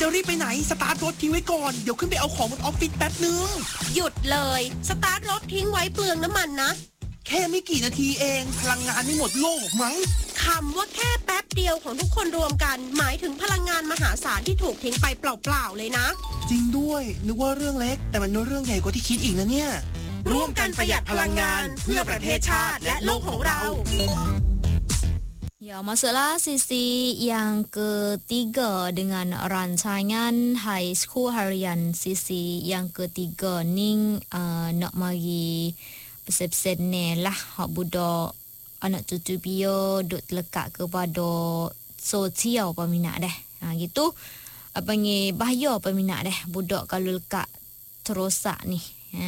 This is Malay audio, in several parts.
จะรีบไปไหนสตาร์ทรถทิ้งไว้ก่อนเดี๋ยวขึ้นไปเอาของบนออฟฟิศแป๊บนึงหยุดเลยสตาร์ทรถทิ้งไว้เปลืองน้ำมันนะแค่ไม่กี่นาทีเองพลังงานไม่หมดโลกมั้งคำว่าแค่แป๊บเดียวของทุกคนรวมกันหมายถึงพลังงานมหาศาลที่ถูกทิ้งไปเปล่าๆเลยนะจริงด้วยนึกว่าเรื่องเล็กแต่มันเป็นเรื่องใหญ่กว่าที่คิดอีกนะเนี่ยร่วมกันประหยัดพลังงานเพื่อประเทศชาติและโลกของเรา Ya, masuklah sesi yang ketiga dengan rancangan High School Harian. Sesi yang ketiga ni nak mari pesen-pesen ni lah hak budak anak cucu bio duk terlekat kepada sosial peminat dah. Gitu. Panggil bahaya peminat dah budak kalau lekat terosak ni.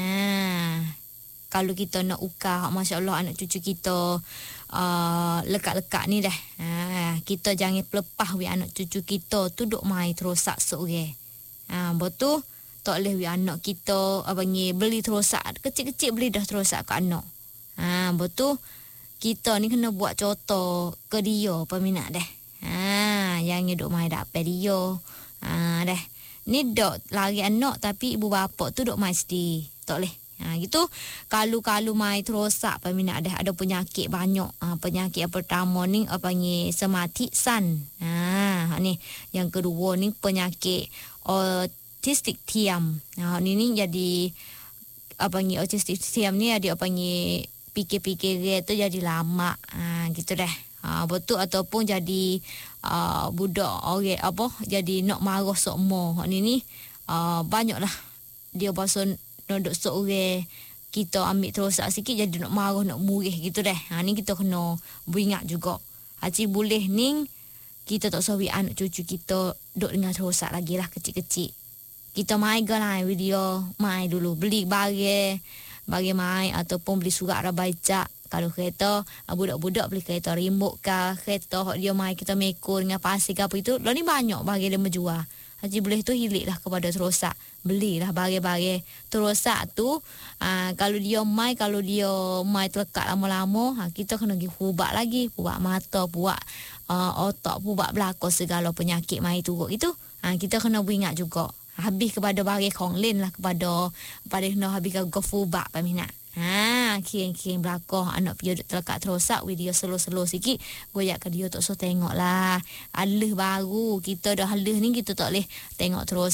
Kalau kita nak ukah, masya-Allah anak cucu kita lekat-lekat ni dah. Kita jangan pelepah we anak cucu kita tu duk mai terosak seorang. Betul tak boleh we anak kita abangi beli terosak kecil-kecil beli dah terosak ke anak. Betul kita ni kena buat contoh ke dia peminat dah. Jangan duk mai dapat dia. Dah. Ni dok lari anak tapi ibu bapa tu duk mai sedih. Tak boleh. Gitu kalau mai terosak peminat ada penyakit banyak. Penyakit yang pertama ni panggil sematisan. Ni yang kedua ni penyakit autistic tiam. Ni jadi panggil autistic tiam ni ada panggil fikir-fikir dia tu jadi lama. Gitu dah. Betul ataupun jadi budak orang jadi nak marah sokmo. Ni banyaklah dia pasal nak seorang kita ambil terosak sikit jadi nak marah nak murih gitu dah. Ni kita kena beringat juga. Haji boleh ni kita tak sawi anak cucu kita duk dengan terosak lagi lah kecil-kecil. Kita mai lah video mai dulu beli barang mai ataupun beli surat rabaicak. Kalau kereta budak-budak beli kereta remote kah kereta hok dia mai kita mekor dengan pasir ke apa itu lah ni banyak barang dia menjual. Haji boleh tu hiliklah kepada terosak. Belilah barang-barang terosak tu. Kalau dia mai terlekat lama-lama, kita kena pergi pubat lagi. Pubat mata, pubat otak, pubat belakang segala penyakit mai turut itu. Kita kena beringat juga. Habis kepada barang konglin lah kepada kena habis ke pubat peminat. Kian-kian belakang anak dia terlekat terosak dia slow-slow sikit goyak ke dia tak so tengok lah alih baru kita dah alih ni kita tak boleh tengok terus